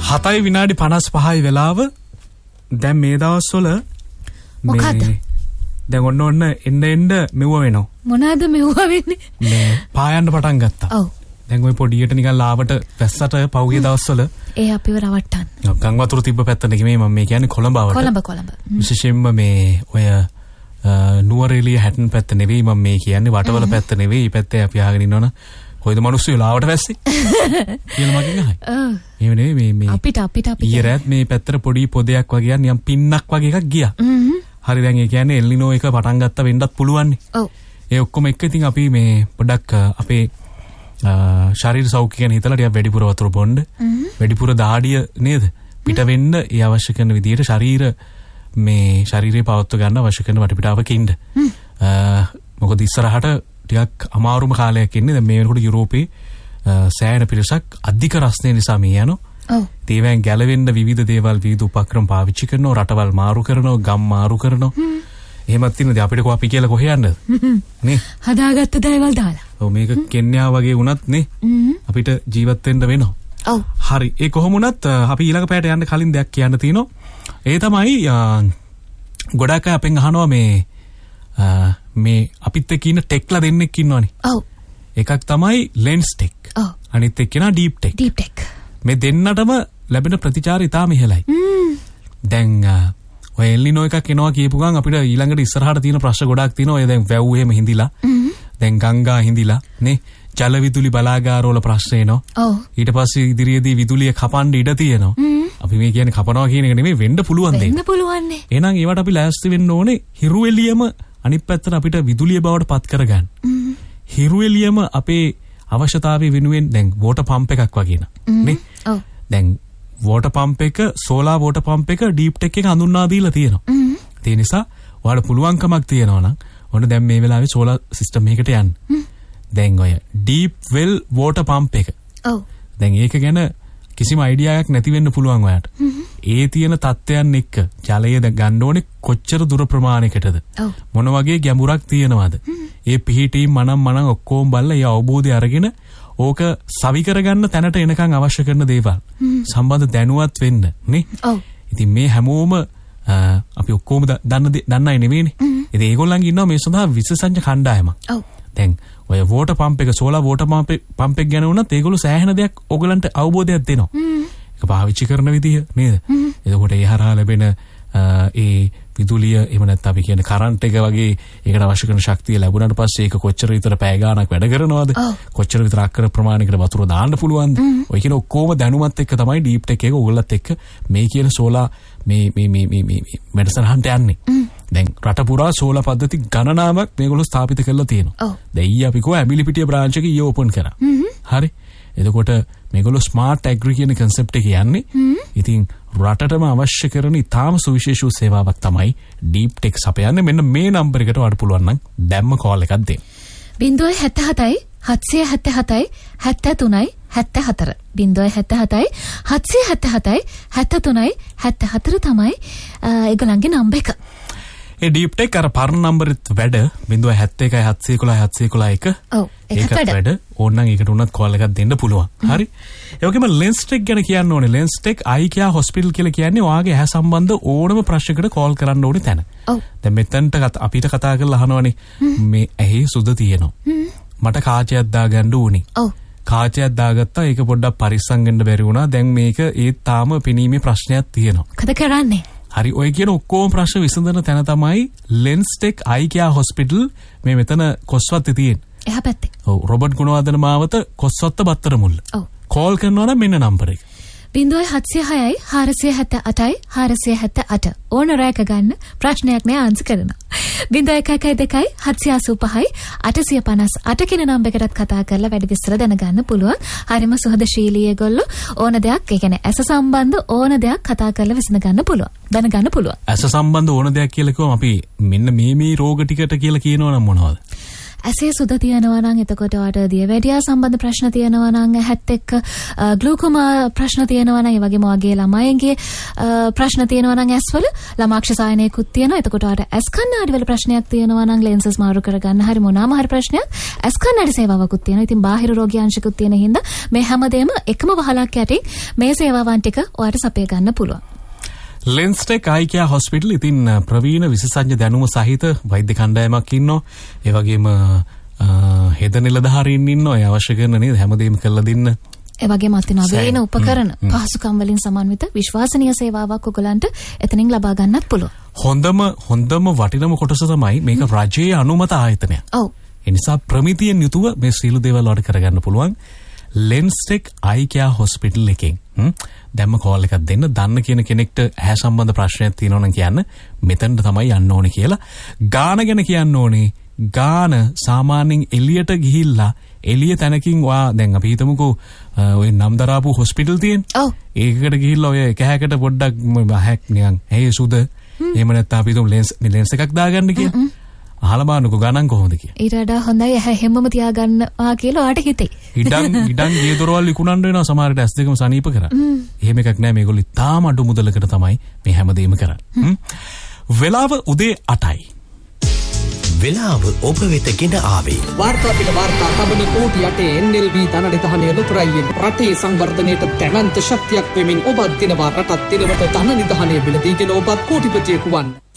7 විනාඩි 55යි වෙලාව. දැන් මේ දවස්වල මොකද? දැන් ඔන්න එන්න මෙව වෙනවා. මොනවාද මෙව වෙන්නේ? මේ පායන්න පටන් ගත්තා. ඔව්. දැන් ওই පොඩියට නිකන් ලාවට වැස්සට පහුගිය දවස්වල ඒ අපිව රවට්ටන්න. ගම් වතුර තිබ්බ පැත්ත නෙමෙයි මම මේ කියන්නේ කොළඹවට. කොළඹ. විශේෂයෙන්ම මේ ඔය නුවරඑළිය හැටන් පැත්ත නෙවෙයි මම මේ කියන්නේ වටවල පැත්ත නෙවෙයි. මේ පැත්තේ අපි ආගෙන ඉන්නවනේ. කොයිද මිනිස්සු ලාවට වැස්සේ? කියලා මගෙන් අහයි. එහෙම නෙවෙයි මේ අපිට ඊරත් මේ පැත්තට පොඩි පොදයක් වගේ නිකන් පින්නක් වගේ එකක් ගියා. හරි දැන් ඒ කියන්නේ එල්නිනෝ එක පටන් ගත්ත වෙන්නත් පුළුවන් නේ. ඔව්. ඒ ඔක්කොම එක්ක ඉතින් අපි මේ පොඩක් අපේ ශරීර සෞඛ්‍ය ගැන හිතලා ටිකක් වැඩිපුර වතුර බොන්න. වැඩිපුර දාඩිය නේද? පිට වෙන්න ඒ අවශ්‍ය කරන විදිහට ශරීරේ පවත්ව ගන්න අවශ්‍ය කරන වටපිටාවක ඉන්න. මොකද ඉස්සරහට ටිකක් අමාරුම කාලයක් ඉන්නේ. දැන් මේ වෙනකොට යුරෝපේ සෑහෙන පිරිසක් අධික රස්නේ නිසා මේ යනවා. ඔව්. ඒවෙන් ගැලවෙන්න විවිධ දේවල් විවිධ උපක්‍රම පාවිච්චි කරනවා, රටවල් මාරු කරනවා, ගම් මාරු කරනවා. එහෙමත් තියෙනද අපිට කො අපි කියලා කොහේ යන්නද? නේ? හදාගත්ත දේවල් දාලා. ඔව් මේක කෙන්යා වගේ වුණත් නේ අපිට ජීවත් වෙන්න වෙනවා. ඔව්. හරි. ඒ කොහොම වුණත් අපි ඊළඟ පැයට යන්න කලින් දෙයක් කියන්න තියෙනවා. ඒ තමයි ගොඩක් අය අපෙන් අහනවා මේ අපිත් එක්ක ඉන්න ටෙක්ලා දෙන්නෙක් ඉන්නවනේ. ඔව්. එකක් තමයි ලෙන්ස් ටෙක්. ඔව්. අනිත් එක්කෙනා ඩීප් ටෙක්. මේ දෙන්නටම ලැබෙන ප්‍රතිචාර ඉතාම ඉහළයි. දැන් ඔය එල්නිනෝ එකක් එනවා කියපු ගමන් අපිට ඊළඟට ඉස්සරහට තියෙන ප්‍රශ්න ගොඩාක් තියෙනවා. ඔය දැන් වැව් එහෙම හිඳිලා. දැන් ගංගා හිඳිලා නේ. ජල විදුලි බලාගාරවල ප්‍රශ්න එනවා. ඔව්. ඊට පස්සේ ඉදිරියේදී විදුලිය කපන්න ඉඩ තියෙනවා. අපි මේ කියන්නේ කපනවා කියන එක නෙමෙයි වෙන්න පුළුවන් දෙයක්. වෙන්න පුළුවන් නේ. එහෙනම් ඒවට අපි ලෑස්ති වෙන්න ඕනේ. හිරු එළියම අනිත් පැත්තට අපිට විදුලිය බවට පත් කරගන්න. හිරු එළියම අපේ අවශ්‍යතාවය වෙනුවෙන් දැන් වෝටර් පම්ප් එකක් වගේ නේ. ඔව්. දැන් වෝටර් පම්ප් එක සෝලාර් වෝටර් පම්ප් එක ඩීප් ටෙක් එක හඳුන්වා දීලා තියෙනවා. ඒ නිසා ඔයාලට පුළුවන්කමක් තියෙනවා නම් ඔන්න දැන් මේ වෙලාවේ සෝලාර් සිස්ටම් එකකට යන්න. දැන් ඔය ඩීප් වෙල් වෝටර් පම්ප් එක. ඔව්. දැන් ඒක ගැන කිසිම අයිඩියා එකක් නැති වෙන්න පුළුවන් ඔයාට. ඒ තියෙන තත්ත්වයන් එක්ක ජලය ගන්න ඕනේ කොච්චර දුර ප්‍රමාණයකටද? මොන වගේ ගැඹුරක් තියෙනවද? ඒ පිහිටීම් මනම් ඔක්කොම බලලා ඒ අවබෝධය අරගෙන ඕක සවි කරගන්න තැනට එනකන් අවශ්‍ය කරන දේවල් සම්බන්ධ දැනුවත් වෙන්න නේ. ඔව්. ඉතින් මේ හැමෝම අපි ඔක්කොම දන්නයි නෙවෙයිනේ. ඉතින් ඒගොල්ලන්ගේ ඉන්නවා මේ සඳහා විශේෂඥ කණ්ඩායමක්. ඔව්. දැන් ඔය වෝටර් පම්ප් එක සෝලාර් වෝටර් පම්ප් එක ගැන වුණත් ඒගොල්ලෝ සෑහෙන දෙයක් ඕගලන්ට අවබෝධයක් දෙනවා. ඒක පාවිච්චි කරන විදිහ නේද? එතකොට ඒ හරහා ලැබෙන ඒ විදුලිය එහෙම නැත්නම් අපි කියන්නේ කරන්ට් එක වගේ ඒකට අවශ්‍ය කරන ශක්තිය ලැබුණාට පස්සේ ඒක කොච්චර විතර පැය ගාණක් වැඩ කරනවද? කොච්චර විතර අක්කර ප්‍රමාණයකට වතුර දාන්න පුළුවන්ද? ඔය කියන ඔක්කොම දැනුමත් එක්ක තමයි ඩීප් ටෙක් එක ඕගොල්ලත් එක්ක මේ කියන සෝලාර් මේ වැඩසටහනට යන්නේ. දැන් රට පුරා සෝලාර් පද්ධති ගණනාවක් මේගොල්ලෝ ස්ථාපිත කරලා තියෙනවා. දැන් ඊයේ අපි කො ඇඹිලිපිටිය බ්‍රාන්ච් එක ඊයේ ඕපන් කරා. හරි. එතකොට මේගොල්ලෝ ස්මාර්ට් ඇග්‍රි කියන concept එක යන්නේ. ඉතින් රටටම අවශ්‍ය කරන ඉතාම සුවිශේෂ සේවාවක් තමයි ඩීප් ටෙක් සපයන්නේ. මෙන්න මේ නම්බර් එකට ඔයාලට පුළුවන් නම් දැම්ම කෝල් එකක් දෙන්න. 077 777 73 74 077 777 73 74 තමයි ඒගොල්ලන්ගේ නම්බර් එක. ඒ ඩීප් ටෙක් අර පරණ නම්බරෙත් වැඩ 071 711 711 ඔව් ඒකත් වැඩ ඕනනම් ඒකට උනත් කෝල් එකක් දෙන්න පුළුවන්. හරි. ඒ වගේම ලෙන්ස් ටෙක් ගැන කියන්න ඕනේ. ලෙන්ස් ටෙක් අයිකියා හොස්පිටල් කියලා කියන්නේ ඔයාගේ ඇහැ සම්බන්ධ ඕනම ප්‍රශ්නයකට කෝල් කරන්න ඕනේ තැන. ඔව්. දැන් මෙතනට අපිට කතා කරලා අහනවනේ මේ ඇහි සුද තියෙනවා. මට කාචයක් දාගන්න ඕනේ. ඔව්. කාචයක් දාගත්තා ඒක පොඩ්ඩක් පරිස්සම් වෙන්න බැරි වුණා. දැන් මේක ඒත් තාම පෙනීමේ ප්‍රශ්නයක් තියෙනවා. මොකද කරන්නේ? හරි ඔය කියන ඔක්කොම ප්‍රශ්න විසඳන තැන තමයි ලෙන්ස් ටෙක් අයිකියා හොස්පිටල් මේ මෙතන කොස්වත්තේ තියෙන්නේ. එහා පැත්තේ. ඔව් රොබර්ට් ගුණවර්ධන මාවත කොස්වත්ත බත්තර මුල්ල. ඔව්. කෝල් කරනවා නම් මෙන්න නම්බර එක. 076 478 478 ඕන රැක ගන්න ප්‍රශ්නයක් නෑ ආන්සර් කරනවා. 0112 785 858 කියන නම්බරයකටත් කතා කරලා වැඩි විස්තර දැනගන්න පුළුවන්. හරිම සුහදශීලී ඒගොල්ලෝ ඕන දෙයක් ඒ කියන්නේ ඇස සම්බන්ධ ඕන දෙයක් කතා කරලා විසඳ ගන්න පුළුවන්. දැනගන්න පුළුවන්. ඇස සම්බන්ධ ඕන දෙයක් කියලා කිව්වම අපි මෙන්න මේ රෝග ටිකට කියලා කියනවා නම් මොනවද? ඇසේ සුද තියෙනවා නම් එතකොට ඔයාට දියවැඩියා සම්බන්ධ ප්‍රශ්න තියෙනවා නම් ඇහත් එක්ක ග්ලූකෝමා ප්‍රශ්න තියෙනවා නම් ඒ වගේම වගේ ළමයින්ගේ ප්‍රශ්න තියෙනවා නම් ඇස්වල ළමාක්ෂ සායනයකුත් තියෙනවා. එතකොට ඔයාට ඇස් කණ්ණාඩි වල ප්‍රශ්නයක් තියෙනවා නම් ලෙන්සස් මාරු කරගන්න හරි මොනවාම හරි ප්‍රශ්නයක් ඇස් කණ්ණාඩි සේවාවකුත් තියෙනවා. ඉතින් බාහිර රෝග්‍යාංශිකුත් තියෙන හින්දා මේ හැමදේම එකම වහලක් යටින් මේ සේවාවන් ටික ඔයාට සපය ගන්න පුළුවන්. ලෙන්ස්ටෙක් අයිකියා හොස්පිටල් ඉතින් ප්‍රවීණ විශේෂඥ දැනුම සහිත වෛද්‍ය කණ්ඩායමක් ඉන්නවා. ඒ වගේම හෙද නිලධාරීන් ඉන්නවා. ඒ අවශ්‍ය කරන නේද හැමදේම කරලා දෙන්න. ඒ වගේම අතිනවීන උපකරණ පහසුකම් වලින් සමන්විත විශ්වාසනීය සේවාවක් ඔයගලන්ට එතනින් ලබා ගන්නත් පුළුවන්. හොඳම වටිනම කොටස තමයි මේක රජයේ අනුමත ආයතනයක්. ඔව්. ඒ නිසා ප්‍රමිතියෙන් යුතුව මේ සීළු දේවල් වලට කරගන්න පුළුවන්. ලෙන්ස්ටෙක් අයිකියා හොස්පිටල් එකෙන් දැම්ම කෝල් එකක් දෙන්න. දන්න කියන කෙනෙක්ට ඇහැ සම්බන්ධ ප්‍රශ්නයක් තියෙනවා නම් කියන්න මෙතනට තමයි යන්න ඕනේ කියලා. ගාන ගැන කියන්න ඕනේ. ගාන සාමාන්‍යයෙන් එළියට ගිහිල්ලා එළිය තැනකින් දැන් අපි හිතමුකෝ ඔය නම් දරාපු හොස්පිටල් තියෙන. ඔව්. ඒකකට ගිහිල්ලා ඔය එක හැකට පොඩ්ඩක් හැක් නිකන් ඇහි සුද එහෙම නැත්නම් අපි හිතමු ලෙන්ස් එකක් දාගන්න කියලා. අහලා බලන්නකෝ ගණන් කොහොමද කියලා. ඊට වඩා හොඳයි ඇහැ හැමම තියාගන්නවා කියලා ඔයාට හිතේ. ඉඩම් ගේ දොරවල් විකුණන්න වෙනවා සමහරට ඇස් දෙකම සනීප කරා. එහෙම එකක් නෑ මේගොල්ලෝ තාම අඩු මුදලකට තමයි මේ හැමදේම කරන්නේ. වෙලාව උදේ 8යි. වෙලාව ඔබ වෙත ගෙන ආවේ වාර්තා පිට වාර්තා තබන කෝටි 8 NLB ධනනිධානය ලොතරැයියෙන් රටේ සංවර්ධනයට දැවැන්ත ශක්තියක් වෙමින් ඔබත් දිනවා රටත් දිනවත ධනනිධානය බිලදීගෙන ඔබත් කෝටිපතියෙකු වන්න.